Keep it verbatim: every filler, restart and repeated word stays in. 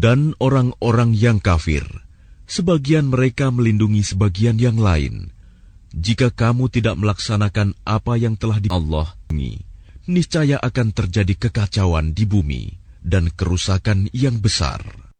Dan orang-orang yang kafir, sebagian mereka melindungi sebagian yang lain. Jika kamu tidak melaksanakan apa yang telah di Allah, niscaya akan terjadi kekacauan di bumi dan kerusakan yang besar.